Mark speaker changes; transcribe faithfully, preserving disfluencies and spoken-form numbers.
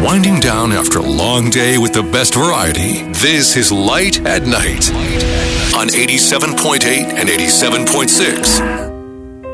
Speaker 1: Winding down after a long day with the best variety. This is Light at Night on eighty-seven point eight and eighty-seven point six.